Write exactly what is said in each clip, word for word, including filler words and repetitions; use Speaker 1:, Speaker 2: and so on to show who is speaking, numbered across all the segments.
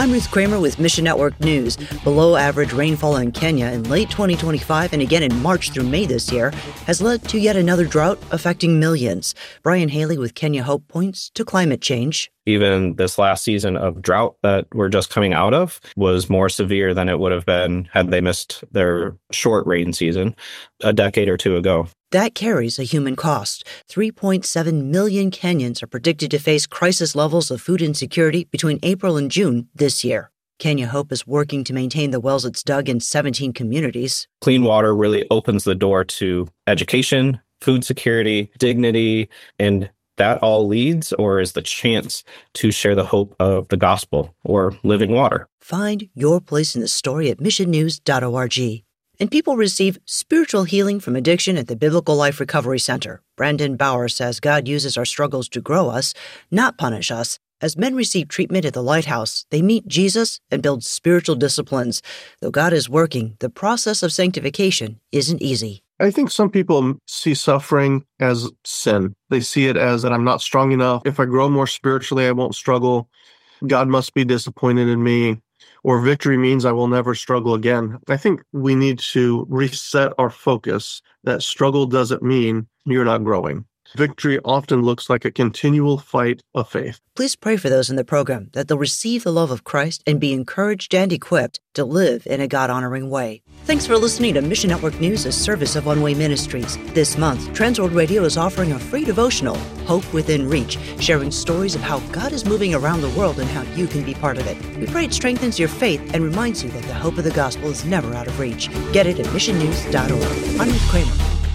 Speaker 1: I'm Ruth Kramer with Mission Network News. Below average rainfall in Kenya in late twenty twenty-five and again in March through May this year has led to yet another drought affecting millions. Brian Haley with Kenya Hope points to climate change.
Speaker 2: Even this last season of drought that we're just coming out of was more severe than it would have been had they missed their short rain season a decade or two ago.
Speaker 1: That carries a human cost. three point seven million Kenyans are predicted to face crisis levels of food insecurity between April and June this year. Kenya Hope is working to maintain the wells it's dug in seventeen communities.
Speaker 2: Clean water really opens the door to education, food security, dignity, and that all leads or is the chance to share the hope of the gospel or living water.
Speaker 1: Find your place in the story at mission news dot org. And people receive spiritual healing from addiction at the Biblical Life Recovery Center. Brandon Bauer says God uses our struggles to grow us, not punish us. As men receive treatment at the Lighthouse, they meet Jesus and build spiritual disciplines. Though God is working, the process of sanctification isn't easy.
Speaker 3: I think some people see suffering as sin. They see it as that I'm not strong enough. If I grow more spiritually, I won't struggle. God must be disappointed in me. Or victory means I will never struggle again. I think we need to reset our focus that struggle doesn't mean you're not growing. Victory often looks like a continual fight of faith.
Speaker 1: Please pray for those in the program that they'll receive the love of Christ and be encouraged and equipped to live in a God-honoring way. Thanks for listening to Mission Network News, a service of One Way Ministries. This month, Transworld Radio is offering a free devotional, Hope Within Reach, sharing stories of how God is moving around the world and how you can be part of it. We pray it strengthens your faith and reminds you that the hope of the gospel is never out of reach. Get it at mission news dot org. I'm Ruth Kramer.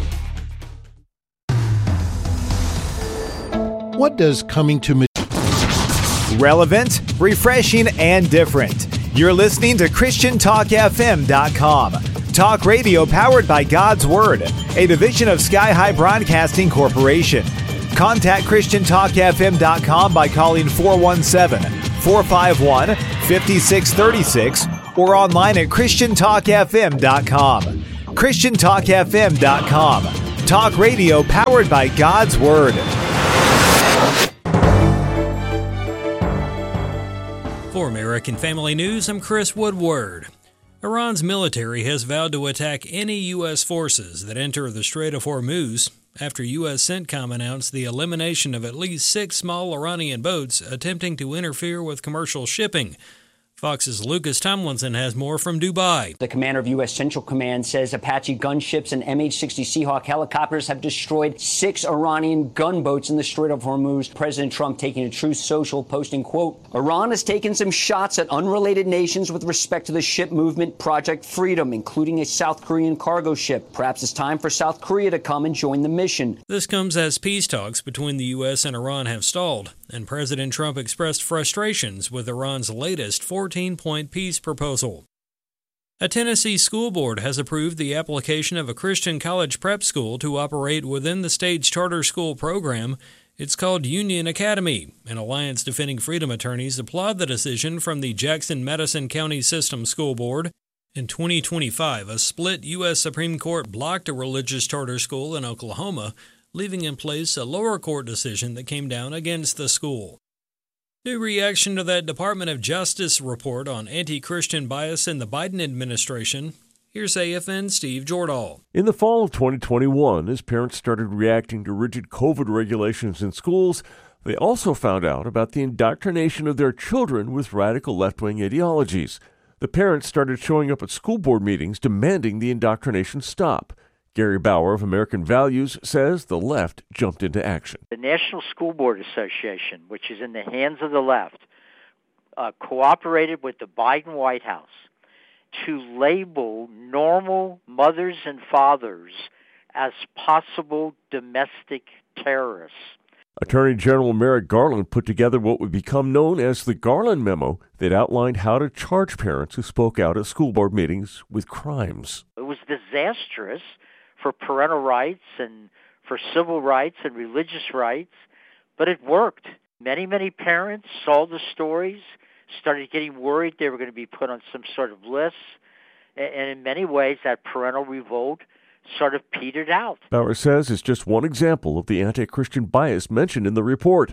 Speaker 4: What does coming to me?
Speaker 5: Relevant, refreshing, and different. You're listening to Christian Talk F M dot com. Talk radio powered by God's Word, a division of Sky High Broadcasting Corporation. Contact Christian Talk F M dot com by calling four one seven, four five one, five six three six or online at Christian Talk F M dot com. Christian Talk F M dot com. Talk radio powered by God's Word.
Speaker 6: For American Family News, I'm Chris Woodward. Iran's military has vowed to attack any U S forces that enter the Strait of Hormuz after U S CENTCOM announced the elimination of at least six small Iranian boats attempting to interfere with commercial shipping. Fox's Lucas Tomlinson has more from Dubai.
Speaker 7: The commander of U S Central Command says Apache gunships and M H sixty Seahawk helicopters have destroyed six Iranian gunboats in the Strait of Hormuz. President Trump taking a Truth Social, posting, quote, Iran has taken some shots at unrelated nations with respect to the ship movement Project Freedom, including a South Korean cargo ship. Perhaps it's time for South Korea to come and join the mission.
Speaker 6: This comes as peace talks between the U S and Iran have stalled, and President Trump expressed frustrations with Iran's latest fourteen-point peace proposal. A Tennessee school board has approved the application of a Christian college prep school to operate within the state's charter school program. It's called Union Academy, and Alliance Defending Freedom attorneys applaud the decision from the Jackson-Madison County System School Board. In twenty twenty-five, a split U S Supreme Court blocked a religious charter school in Oklahoma, leaving in place a lower court decision that came down against the school. New reaction to that Department of Justice report on anti-Christian bias in the Biden administration. Here's A F N's Steve Jordahl.
Speaker 8: In the fall of twenty twenty-one, as parents started reacting to rigid COVID regulations in schools, they also found out about the indoctrination of their children with radical left-wing ideologies. The parents started showing up at school board meetings demanding the indoctrination stop. Gary Bauer of American Values says the left jumped into action.
Speaker 9: The National School Board Association, which is in the hands of the left, uh, cooperated with the Biden White House to label normal mothers and fathers as possible domestic terrorists.
Speaker 8: Attorney General Merrick Garland put together what would become known as the Garland Memo that outlined how to charge parents who spoke out at school board meetings with crimes.
Speaker 9: It was disastrous for parental rights and for civil rights and religious rights, but it worked. Many, many parents saw the stories, started getting worried they were going to be put on some sort of list, and in many ways that parental revolt sort of petered out.
Speaker 8: Bauer says it's just one example of the anti-Christian bias mentioned in the report.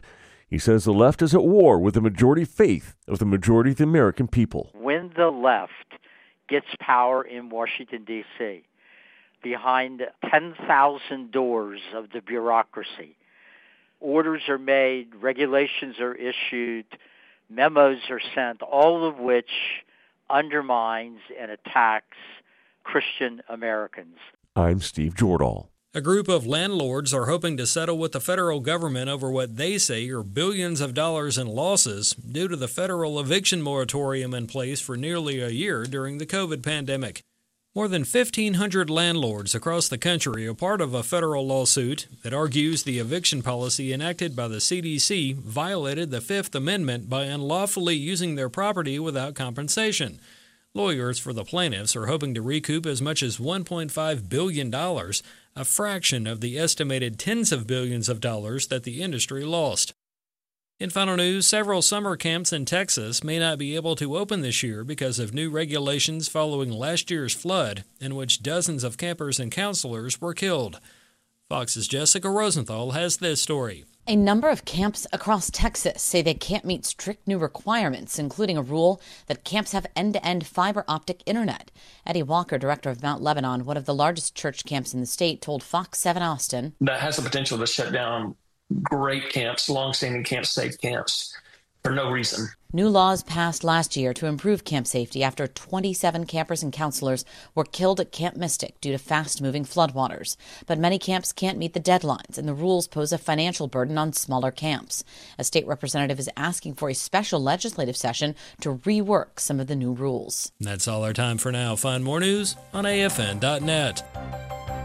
Speaker 8: He says the left is at war with the majority faith of the majority of the American people.
Speaker 9: When the left gets power in Washington, D C, behind ten thousand doors of the bureaucracy, orders are made, regulations are issued, memos are sent, all of which undermines and attacks Christian Americans.
Speaker 8: I'm Steve Jordahl.
Speaker 6: A group of landlords are hoping to settle with the federal government over what they say are billions of dollars in losses due to the federal eviction moratorium in place for nearly a year during the COVID pandemic. More than fifteen hundred landlords across the country are part of a federal lawsuit that argues the eviction policy enacted by the C D C violated the Fifth Amendment by unlawfully using their property without compensation. Lawyers for the plaintiffs are hoping to recoup as much as one point five billion dollars, a fraction of the estimated tens of billions of dollars that the industry lost. In final news, several summer camps in Texas may not be able to open this year because of new regulations following last year's flood, in which dozens of campers and counselors were killed. Fox's Jessica Rosenthal has this story.
Speaker 10: A number of camps across Texas say they can't meet strict new requirements, including a rule that camps have end-to-end fiber optic internet. Eddie Walker, director of Mount Lebanon, one of the largest church camps in the state, told Fox seven Austin,
Speaker 11: that has the potential to shut down great camps, long-standing camps, safe camps, for no reason.
Speaker 10: New laws passed last year to improve camp safety after twenty-seven campers and counselors were killed at Camp Mystic due to fast-moving floodwaters. But many camps can't meet the deadlines, and the rules pose a financial burden on smaller camps. A state representative is asking for a special legislative session to rework some of the new rules.
Speaker 6: That's all our time for now. Find more news on A F N dot net.